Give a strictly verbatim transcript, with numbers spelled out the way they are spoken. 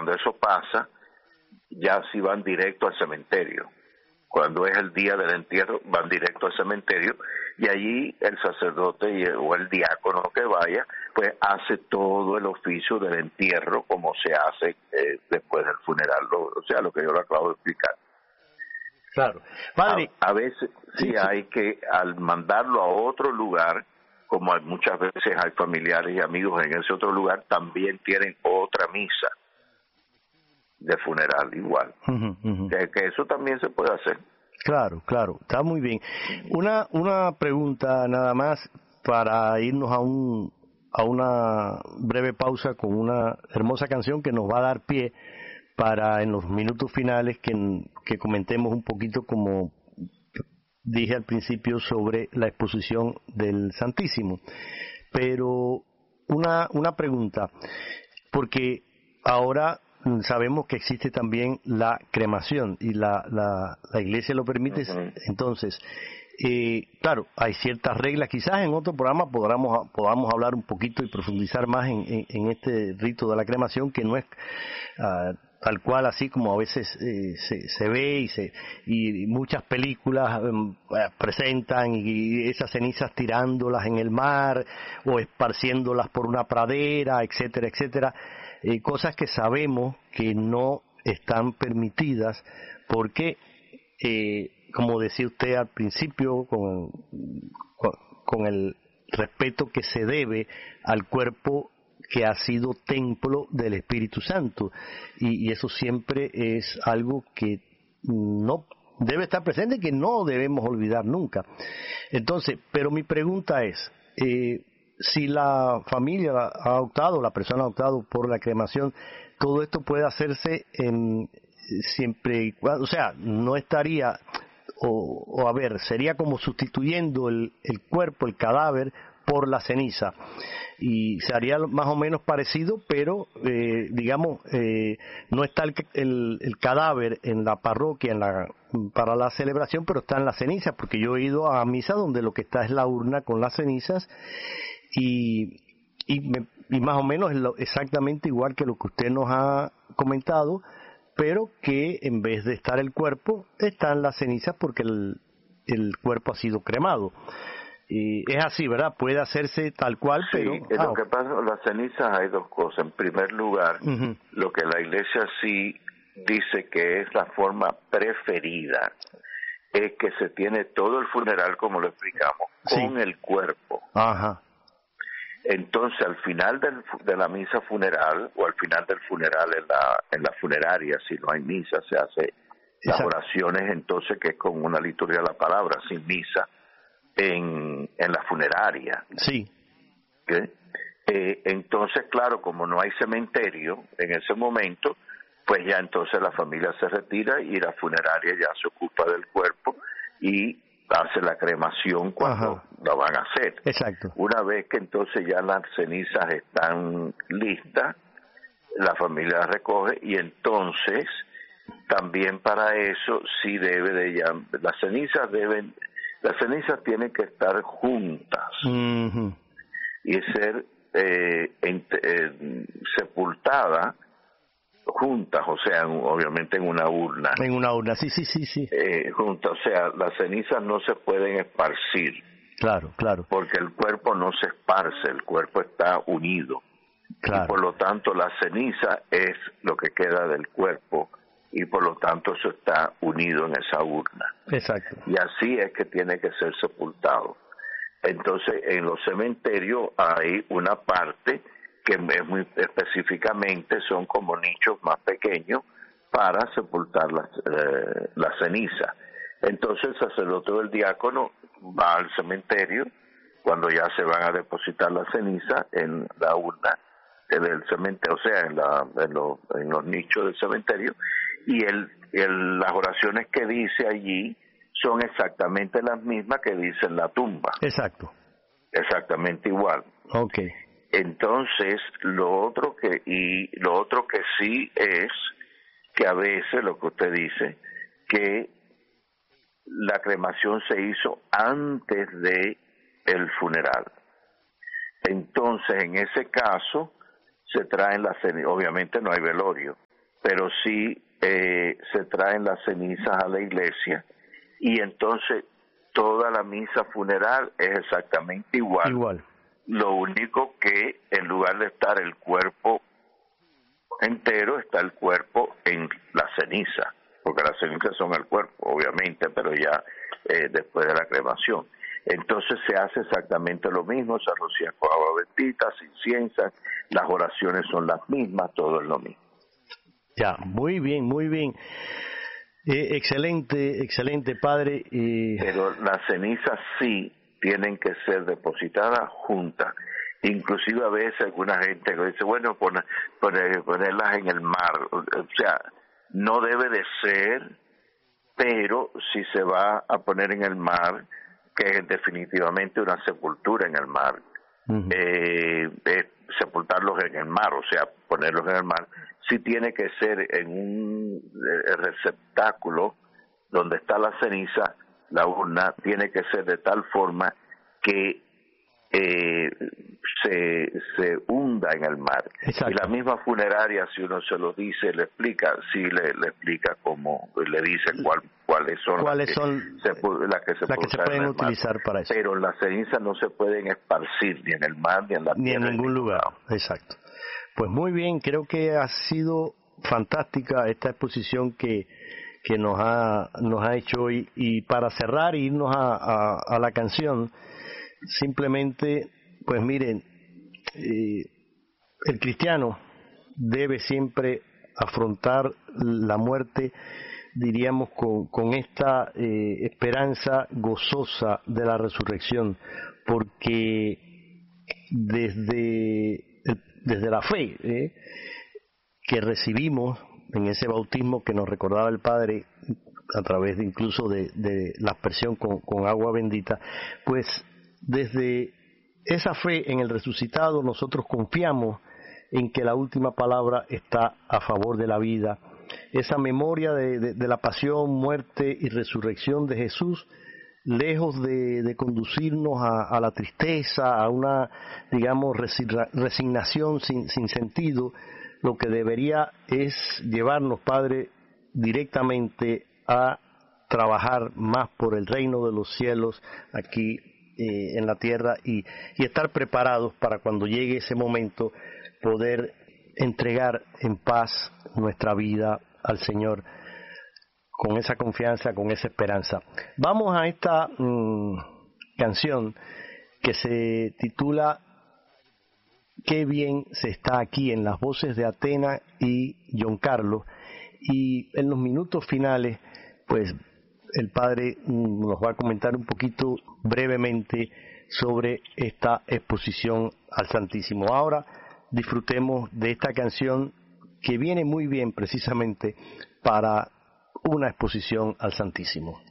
cuando eso pasa, ya sí van directo al cementerio. Cuando es el día del entierro, van directo al cementerio y allí el sacerdote y el, o el diácono que vaya, pues hace todo el oficio del entierro como se hace eh, después del funeral, lo, o sea, lo que yo le acabo de explicar. Claro. Padre, a, a veces sí, sí hay que, al mandarlo a otro lugar, como hay, muchas veces hay familiares y amigos en ese otro lugar, también tienen otra misa de funeral igual. Uh-huh, uh-huh. Que, que eso también se puede hacer. Claro, claro, está muy bien. Una una pregunta nada más para irnos a un a una breve pausa con una hermosa canción que nos va a dar pie para en los minutos finales que, que comentemos un poquito, como dije al principio, sobre la exposición del Santísimo. Pero una una pregunta, porque ahora sabemos que existe también la cremación y la la, la Iglesia lo permite. Uh-huh. Entonces, eh, claro, hay ciertas reglas. Quizás en otro programa podamos podamos hablar un poquito y profundizar más en, en, en este rito de la cremación, que no es uh, tal cual así como a veces eh, se, se ve y se y muchas películas eh, presentan, y esas cenizas tirándolas en el mar o esparciéndolas por una pradera, etcétera, etcétera. Eh, cosas que sabemos que no están permitidas porque, eh, como decía usted al principio, con, con, con el respeto que se debe al cuerpo que ha sido templo del Espíritu Santo, y, y eso siempre es algo que no debe estar presente y que no debemos olvidar nunca. Entonces, pero mi pregunta es, eh, si la familia ha optado, la persona ha optado por la cremación, todo esto puede hacerse en siempre y cuando, o sea, no estaría, o, o a ver, sería como sustituyendo el, el cuerpo, el cadáver, por la ceniza, y se haría más o menos parecido, pero eh, digamos, eh, no está el, el, el cadáver en la parroquia en la para la celebración, pero está en la ceniza, porque yo he ido a misa donde lo que está es la urna con las cenizas, y y, me, y más o menos es lo, exactamente igual que lo que usted nos ha comentado, pero que en vez de estar el cuerpo, están las cenizas porque el, el cuerpo ha sido cremado. Y es así, ¿verdad? Puede hacerse tal cual, sí, pero... Sí, lo ah, que pasa con las cenizas hay dos cosas. En primer lugar, uh-huh. lo que la Iglesia sí dice que es la forma preferida es que se tiene todo el funeral, como lo explicamos, con sí. el cuerpo. Ajá. Entonces, al final del, de la misa funeral, o al final del funeral en la, en la funeraria, si no hay misa, se hace las Exacto. oraciones, entonces, que es con una liturgia de la palabra, sin misa, en, en la funeraria. Sí. ¿Okay? Eh, entonces, claro, como no hay cementerio en ese momento, pues ya entonces la familia se retira y la funeraria ya se ocupa del cuerpo y hace la cremación cuando Ajá. la van a hacer. Exacto. Una vez que entonces ya las cenizas están listas, la familia las recoge, y entonces también para eso sí debe de ya, las cenizas deben, las cenizas tienen que estar juntas uh-huh. y ser eh, en, eh, sepultadas juntas, o sea, obviamente en una urna. En una urna, sí, sí, sí, sí. Eh, juntas, o sea, las cenizas no se pueden esparcir. Claro, claro. Porque el cuerpo no se esparce, el cuerpo está unido. Claro. Y por lo tanto la ceniza es lo que queda del cuerpo, y por lo tanto eso está unido en esa urna. Exacto. Y así es que tiene que ser sepultado. Entonces, en los cementerios hay una parte que es muy específicamente son como nichos más pequeños para sepultar la, eh, la ceniza. Entonces el sacerdote o el diácono va al cementerio cuando ya se van a depositar la ceniza en la urna del cementerio, o sea, en, la, en, los, en los nichos del cementerio, y el, el, las oraciones que dice allí son exactamente las mismas que dice en la tumba. Exacto. Exactamente igual. Okay. Entonces, lo otro que y lo otro que sí es que a veces lo que usted dice, que la cremación se hizo antes de el funeral. Entonces, en ese caso, se traen las cenizas. Obviamente no hay velorio. pero sí eh, se traen las cenizas a la iglesia y entonces toda la misa funeral es exactamente igual. Igual. Lo único que en lugar de estar el cuerpo entero, está el cuerpo en la ceniza, porque las cenizas son el cuerpo, obviamente, pero ya eh, después de la cremación. Entonces se hace exactamente lo mismo, se rocía con agua bendita, se inciensan, las oraciones son las mismas, todo es lo mismo. Ya, muy bien, muy bien. Eh, excelente, excelente, padre. Eh... Pero las cenizas sí tienen que ser depositadas juntas. Inclusive a veces alguna gente dice, bueno, poner, poner, ponerlas en el mar. O sea, no debe de ser, pero si se va a poner en el mar, que es definitivamente una sepultura en el mar, uh-huh. eh, eh, sepultarlos en el mar, o sea, ponerlos en el mar, sí tiene que ser en un eh, receptáculo donde está la ceniza, la urna tiene que ser de tal forma que eh, se, se hunda en el mar. Exacto. Y la misma funeraria, si uno se lo dice, le explica, sí le, le explica cómo, le dice cuál, cuáles son, ¿Cuáles las, que son se, las que se, las que se pueden utilizar mar. para eso. Pero las cenizas no se pueden esparcir ni en el mar, ni en la ni tierra. en ningún lugar. Lado. Exacto. Pues muy bien, creo que ha sido fantástica esta exposición que que nos ha nos ha hecho hoy. Y para cerrar e irnos a, a, a la canción, simplemente, pues miren, eh, el cristiano debe siempre afrontar la muerte, diríamos, con, con esta eh, esperanza gozosa de la resurrección, porque desde, desde la fe eh, que recibimos en ese bautismo que nos recordaba el Padre a través de incluso de, de la aspersión con, con agua bendita, pues desde esa fe en el resucitado nosotros confiamos en que la última palabra está a favor de la vida. Esa memoria de, de, de la pasión, muerte y resurrección de Jesús, lejos de, de conducirnos a, a la tristeza, a una, digamos, resignación sin, sin sentido, lo que debería es llevarnos, Padre, directamente a trabajar más por el reino de los cielos aquí eh, en la tierra y, y estar preparados para cuando llegue ese momento poder entregar en paz nuestra vida al Señor con esa confianza, con esa esperanza. Vamos a esta mmm, canción que se titula Qué bien se está aquí, en las voces de Atena y John Carlos, y en los minutos finales pues el Padre nos va a comentar un poquito brevemente sobre esta exposición al Santísimo. Ahora disfrutemos de esta canción que viene muy bien precisamente para una exposición al Santísimo.